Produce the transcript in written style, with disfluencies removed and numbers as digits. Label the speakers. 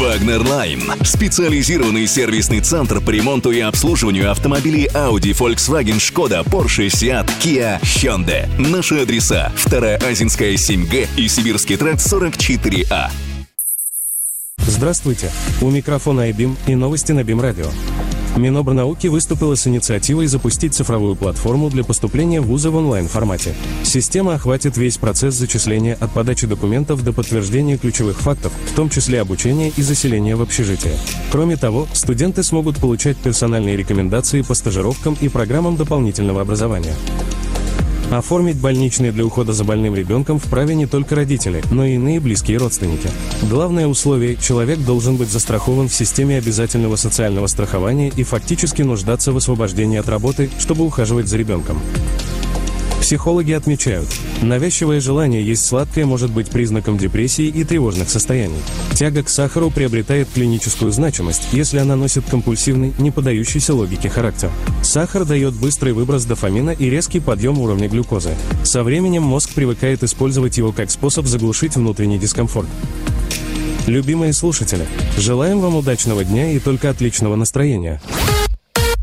Speaker 1: Wagner Line. Специализированный сервисный центр по ремонту и обслуживанию автомобилей Audi, Volkswagen, Skoda, Porsche, Seat, Kia, Hyundai. Наши адреса: 2-я Азинская 7Г и Сибирский тракт 44А.
Speaker 2: Здравствуйте. У микрофона iBeam и новости на BeamRadio. радио. Минобрнауки выступила с инициативой запустить цифровую платформу для поступления в вузы в онлайн-формате. Система охватит весь процесс зачисления от подачи документов до подтверждения ключевых фактов, в том числе обучения и заселения в общежитие. Кроме того, студенты смогут получать персональные рекомендации по стажировкам и программам дополнительного образования. Оформить больничный для ухода за больным ребенком вправе не только родители, но и иные близкие родственники. Главное условие – человек должен быть застрахован в системе обязательного социального страхования и фактически нуждаться в освобождении от работы, чтобы ухаживать за ребенком. Психологи отмечают, навязчивое желание есть сладкое может быть признаком депрессии и тревожных состояний. Тяга к сахару приобретает клиническую значимость, если она носит компульсивный, не поддающийся логике характер. Сахар дает быстрый выброс дофамина и резкий подъем уровня глюкозы. Со временем мозг привыкает использовать его как способ заглушить внутренний дискомфорт. Любимые слушатели, желаем вам удачного дня и только отличного настроения.